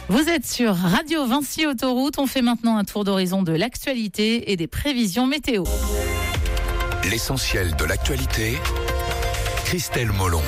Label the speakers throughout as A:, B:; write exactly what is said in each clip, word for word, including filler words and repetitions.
A: Vous êtes sur Radio Vinci Autoroute. On fait maintenant un tour d'horizon de l'actualité et des prévisions météo.
B: L'essentiel de l'actualité, Christelle Molon.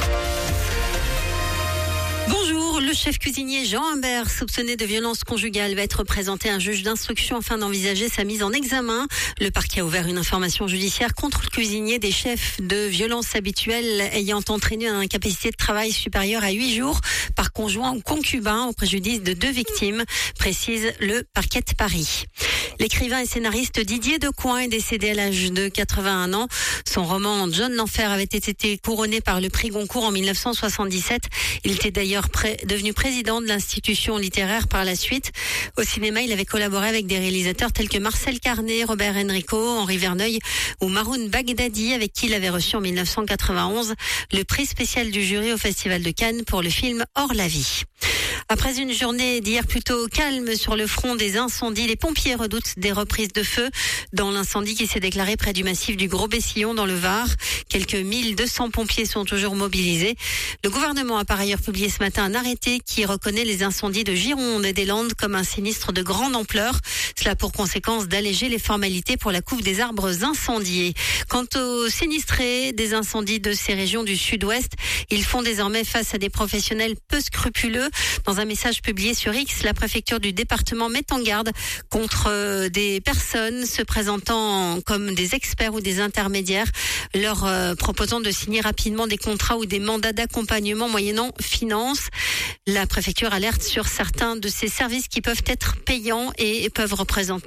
C: Bonjour, le chef cuisinier Jean Humbert, soupçonné de violence conjugale, va être présenté à un juge d'instruction afin d'envisager sa mise en examen. Le parquet a ouvert une information judiciaire contre le cuisinier des chefs de violence habituelle ayant entraîné une incapacité de travail supérieure à huit jours par conjoint ou concubin au préjudice de deux victimes, précise le parquet de Paris. L'écrivain et scénariste Didier Decoing est décédé à l'âge de quatre-vingt-un ans. Son roman John l'Enfer avait été couronné par le prix Goncourt en dix-neuf cent soixante-dix-sept. Il était d'ailleurs pré- devenu président de l'institution littéraire par la suite. Au cinéma, il avait collaboré avec des réalisateurs tels que Marcel Carné, Robert Enrico, Henri Verneuil ou Maroun Bagdadi, avec qui il avait reçu en dix-neuf cent quatre-vingt-onze le prix spécial du jury au Festival de Cannes pour le film Hors la vie. Après une journée d'hier plutôt calme sur le front des incendies, les pompiers redoutent des reprises de feu dans l'incendie qui s'est déclaré près du massif du Gros-Bessillon dans le Var. Quelques mille deux cents pompiers sont toujours mobilisés. Le gouvernement a par ailleurs publié ce matin un arrêté qui reconnaît les incendies de Gironde et des Landes comme un sinistre de grande ampleur. Cela a pour conséquence d'alléger les formalités pour la coupe des arbres incendiés. Quant aux sinistrés des incendies de ces régions du sud-ouest, ils font désormais face à des professionnels peu scrupuleux. Dans un message publié sur X, la préfecture du département met en garde contre des personnes se présentant comme des experts ou des intermédiaires, leur euh, proposant de signer rapidement des contrats ou des mandats d'accompagnement moyennant finance. La préfecture alerte sur certains de ces services qui peuvent être payants et peuvent représenter